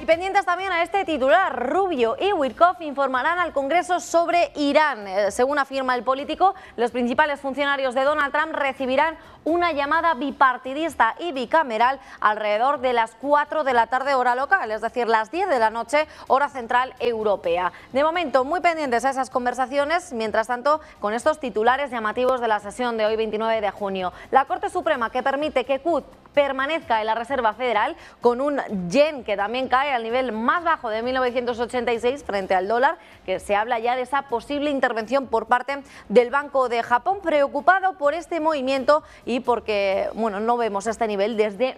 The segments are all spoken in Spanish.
pendientes también a este titular, Rubio y Witkoff informarán al Congreso sobre Irán. Según afirma el político, los principales funcionarios de Donald Trump recibirán una llamada bipartidista y bicameral alrededor de las 4 de la tarde hora local, es decir, las 10 de la noche hora central europea. De momento, muy pendientes a esas conversaciones, mientras tanto, con estos titulares llamativos de la sesión de hoy 29 de junio. La Corte Suprema, que permite que Cut permanezca en la Reserva Federal con un yen que también cae al nivel más bajo de 1986 frente al dólar, que se habla ya de esa posible intervención por parte del Banco de Japón, preocupado por este movimiento y porque no vemos este nivel desde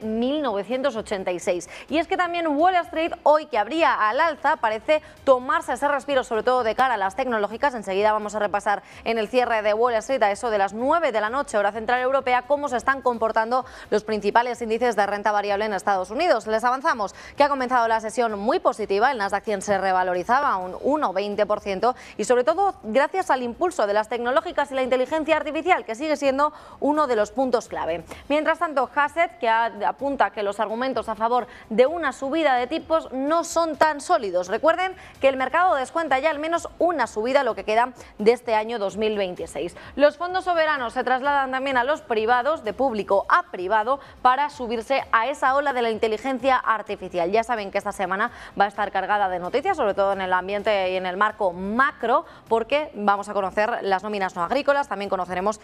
1986. Y es que también Wall Street, hoy que abría al alza, parece tomarse ese respiro, sobre todo de cara a las tecnológicas. Enseguida vamos a repasar en el cierre de Wall Street a eso de las 9 de la noche hora central europea cómo se están comportando los principales índices de renta variable en Estados Unidos. Les avanzamos que ha comenzado la sesión muy positiva, el Nasdaq 100 se revalorizaba un 1,20% y sobre todo gracias al impulso de las tecnológicas y la inteligencia artificial, que sigue siendo uno de los puntos clave. Mientras tanto, Hassett, que apunta que los argumentos a favor de una subida de tipos no son tan sólidos. Recuerden que el mercado descuenta ya al menos una subida lo que queda de este año 2026. Los fondos soberanos se trasladan también a los privados, de público a privado, para subirse a esa ola de la inteligencia artificial. Ya saben que esta semana va a estar cargada de noticias, sobre todo en el ambiente y en el marco macro, porque vamos a conocer las nóminas no agrícolas, también conoceremos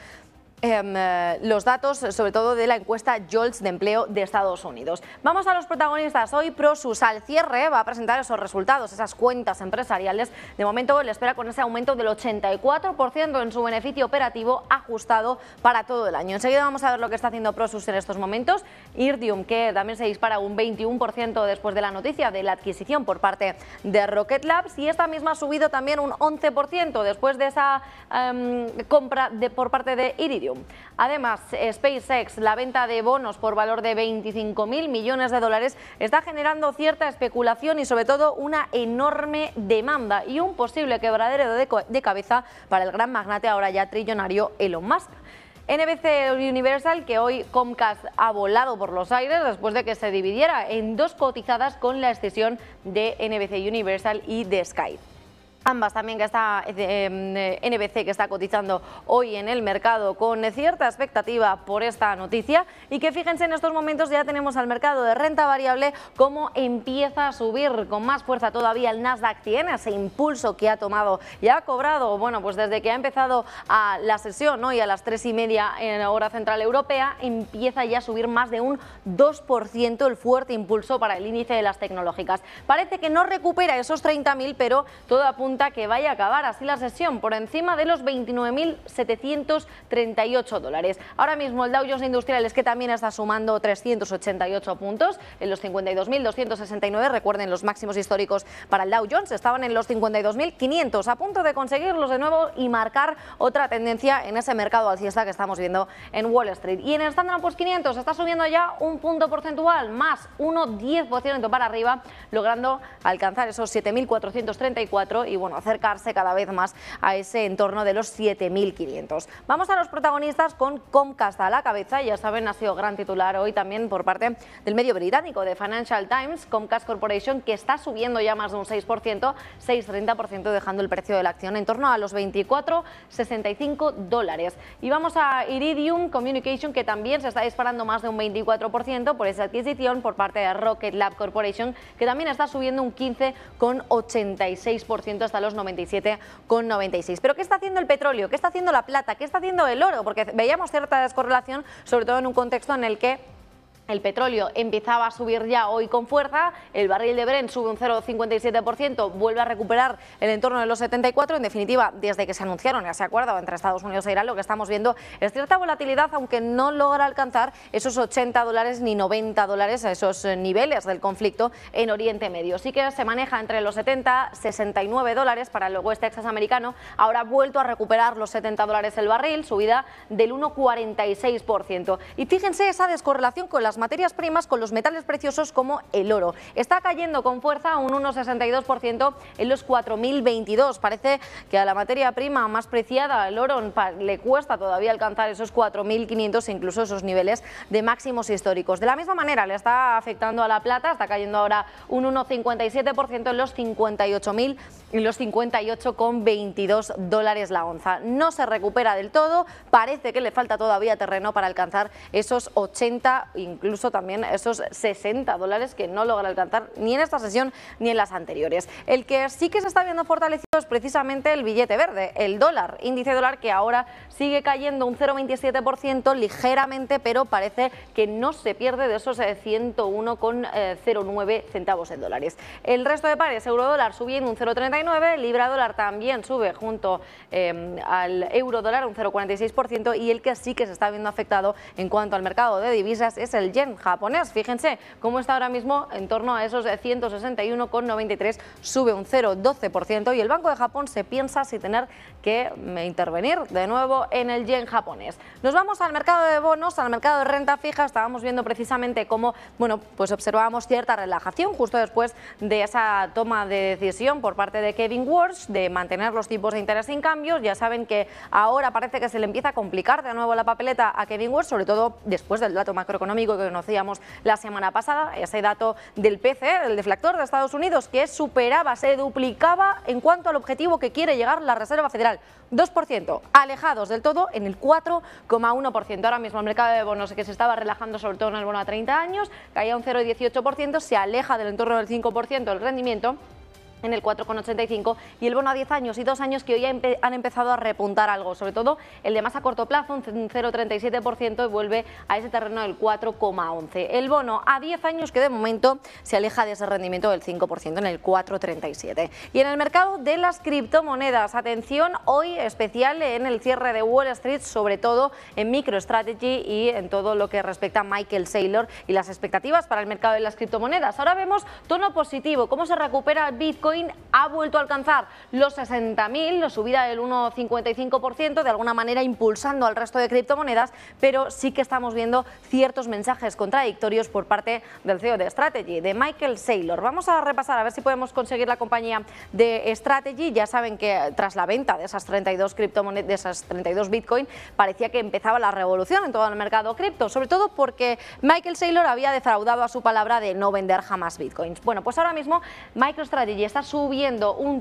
los datos, sobre todo de la encuesta JOLTS de empleo de Estados Unidos. Vamos a los protagonistas. Hoy Prosus al cierre va a presentar esos resultados, esas cuentas empresariales. De momento le espera con ese aumento del 84% en su beneficio operativo ajustado para todo el año. Enseguida vamos a ver lo que está haciendo Prosus en estos momentos. Iridium, que también se dispara un 21% después de la noticia de la adquisición por parte de Rocket Labs, y esta misma ha subido también un 11% después de esa compra por parte de Iridium. Además, SpaceX, la venta de bonos por valor de 25.000 millones de dólares, está generando cierta especulación y sobre todo una enorme demanda y un posible quebradero de cabeza para el gran magnate ahora ya trillonario Elon Musk. NBC Universal, que hoy Comcast ha volado por los aires después de que se dividiera en dos cotizadas con la escisión de NBC Universal y de Sky. Ambas también, que está NBC, que está cotizando hoy en el mercado con cierta expectativa por esta noticia, y que fíjense, en estos momentos ya tenemos al mercado de renta variable como empieza a subir con más fuerza todavía el Nasdaq 100, ese impulso que ha tomado y ha cobrado, pues desde que ha empezado la sesión, y a las 3:30 en hora central europea, empieza ya a subir más de un 2% el fuerte impulso para el índice de las tecnológicas. Parece que no recupera esos 30.000, pero todo apunta que vaya a acabar así la sesión por encima de los 29.738 dólares. Ahora mismo el Dow Jones Industriales, que también está sumando 388 puntos en los 52.269, recuerden los máximos históricos para el Dow Jones estaban en los 52.500, a punto de conseguirlos de nuevo y marcar otra tendencia en ese mercado alcista que estamos viendo en Wall Street. Y en el Standard & Poor's 500 está subiendo ya un punto porcentual, más 1,10% para arriba, logrando alcanzar esos 7.434 y acercarse cada vez más a ese entorno de los 7.500. Vamos a los protagonistas con Comcast a la cabeza. Ya saben, ha sido gran titular hoy también por parte del medio británico de Financial Times, Comcast Corporation, que está subiendo ya más de un 6%, 6,30%, dejando el precio de la acción en torno a los 24,65 dólares. Y vamos a Iridium Communication, que también se está disparando más de un 24% por esa adquisición por parte de Rocket Lab Corporation, que también está subiendo un 15,86% hasta los 97,96. Pero ¿qué está haciendo el petróleo? ¿Qué está haciendo la plata? ¿Qué está haciendo el oro? Porque veíamos cierta descorrelación, sobre todo en un contexto en el que el petróleo empezaba a subir ya hoy con fuerza, el barril de Brent sube un 0,57%, vuelve a recuperar el entorno de los 74. En definitiva, desde que se anunciaron ese acuerdo entre Estados Unidos e Irán, lo que estamos viendo es cierta volatilidad, aunque no logra alcanzar esos 80 dólares ni 90 dólares, a esos niveles del conflicto en Oriente Medio. Sí que se maneja entre los 70 y 69 dólares para el West Texas americano. Ahora ha vuelto a recuperar los 70 dólares el barril, subida del 1,46%. Y fíjense esa descorrelación con las las materias primas, con los metales preciosos como el oro. Está cayendo con fuerza un 1,62% en los 4.022. Parece que a la materia prima más preciada, el oro, le cuesta todavía alcanzar esos 4.500 e incluso esos niveles de máximos históricos. De la misma manera le está afectando a la plata, está cayendo ahora un 1,57% en los 58.000 y los 58,22 dólares la onza. No se recupera del todo, parece que le falta todavía terreno para alcanzar esos 80, incluso también esos 60 dólares que no logra alcanzar ni en esta sesión ni en las anteriores. El que sí que se está viendo fortalecido es precisamente el billete verde, el dólar, índice dólar, que ahora sigue cayendo un 0,27% ligeramente, pero parece que no se pierde de esos 101,09 centavos en dólares. El resto de pares, euro dólar subiendo un 0,39, libra dólar también sube junto al euro dólar un 0,46%, y el que sí que se está viendo afectado en cuanto al mercado de divisas es el yen japonés. Fíjense cómo está ahora mismo en torno a esos 161,93, sube un 0,12%, y el Banco de Japón se piensa si tener que intervenir de nuevo en el yen japonés. Nos vamos al mercado de bonos, al mercado de renta fija. Estábamos viendo precisamente cómo, pues observábamos cierta relajación justo después de esa toma de decisión por parte de Kevin Warsh de mantener los tipos de interés sin cambios. Ya saben que ahora parece que se le empieza a complicar de nuevo la papeleta a Kevin Warsh, sobre todo después del dato macroeconómico que conocíamos la semana pasada, ese dato del PCE, el deflactor de Estados Unidos, que superaba, se duplicaba en cuanto al objetivo que quiere llegar la Reserva Federal, 2%, alejados del todo en el 4,1%. Ahora mismo el mercado de bonos, que se estaba relajando sobre todo en el bono a 30 años, caía un 0,18%, se aleja del entorno del 5% del rendimiento, en el 4,85, y el bono a 10 años y 2 años, que hoy han empezado a repuntar algo, sobre todo el de más a corto plazo, un 0,37%, y vuelve a ese terreno del 4,11. El bono a 10 años, que de momento se aleja de ese rendimiento del 5%, en el 4,37. Y en el mercado de las criptomonedas, atención hoy especial en el cierre de Wall Street, sobre todo en MicroStrategy y en todo lo que respecta a Michael Saylor y las expectativas para el mercado de las criptomonedas. Ahora vemos tono positivo, cómo se recupera el Bitcoin. Ha vuelto a alcanzar los 60.000, subida del 1,55%, de alguna manera impulsando al resto de criptomonedas, pero sí que estamos viendo ciertos mensajes contradictorios por parte del CEO de Strategy, de Michael Saylor. Vamos a repasar a ver si podemos conseguir la compañía de Strategy. Ya saben que tras la venta de esas 32 criptomonedas, de esas 32 Bitcoin, parecía que empezaba la revolución en todo el mercado cripto, sobre todo porque Michael Saylor había defraudado a su palabra de no vender jamás Bitcoins. Bueno, pues ahora mismo MicroStrategy está subiendo un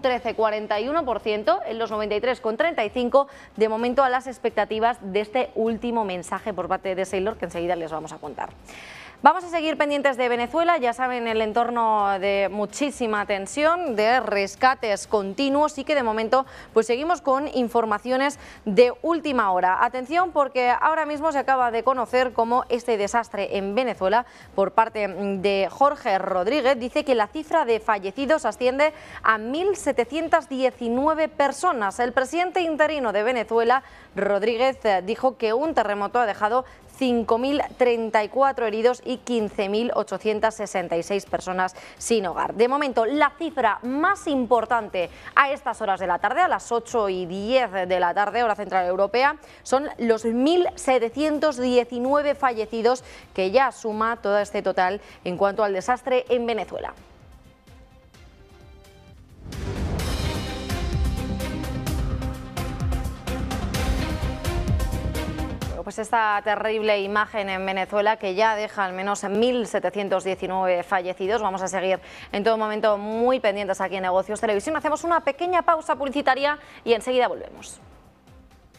13,41% en los 93,35, de momento a las expectativas de este último mensaje por parte de Saylor, que enseguida les vamos a contar. Vamos a seguir pendientes de Venezuela, ya saben, el entorno de muchísima tensión, de rescates continuos, y que de momento pues seguimos con informaciones de última hora. Atención, porque ahora mismo se acaba de conocer cómo este desastre en Venezuela por parte de Jorge Rodríguez dice que la cifra de fallecidos asciende a 1.719 personas. El presidente interino de Venezuela, Rodríguez, dijo que un terremoto ha dejado 5.034 heridos y 15.866 personas sin hogar. De momento, la cifra más importante a estas horas de la tarde, a las 8:10 de la tarde, hora central europea, son los 1.719 fallecidos, que ya suma todo este total en cuanto al desastre en Venezuela. Pues esta terrible imagen en Venezuela, que ya deja al menos 1.719 fallecidos. Vamos a seguir en todo momento muy pendientes aquí en Negocios Televisión. Hacemos una pequeña pausa publicitaria y enseguida volvemos.